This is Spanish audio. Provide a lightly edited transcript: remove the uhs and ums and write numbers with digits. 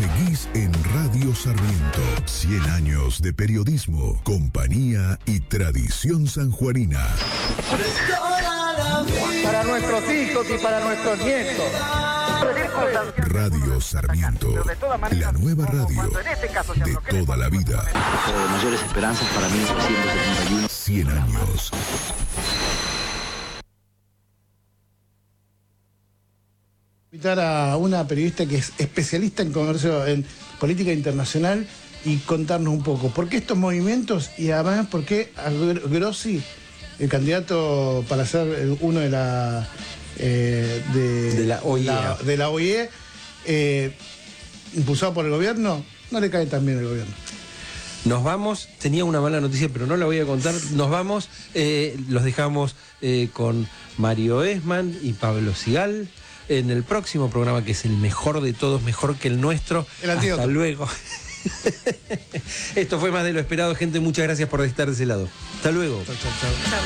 Seguís en Radio Sarmiento. 100 años de periodismo, compañía y tradición sanjuanina. Para nuestros hijos y para nuestros nietos. Radio Sarmiento, la nueva radio de toda la vida. Mayores esperanzas para 1971. 100 años. Invitar a una periodista que es especialista en comercio, en política internacional, y contarnos un poco por qué estos movimientos y además por qué a Grossi, el candidato para ser uno de la OIE, impulsado por el gobierno, no le cae tan bien el gobierno. Nos vamos, tenía una mala noticia, pero no la voy a contar. Nos vamos, los dejamos con Mario Esman y Pablo Sigal en el próximo programa, que es el mejor de todos, mejor que el nuestro. El antídoto. Hasta luego. Esto fue más de lo esperado, gente. Muchas gracias por estar de ese lado. Hasta luego. Chau, chau, chau.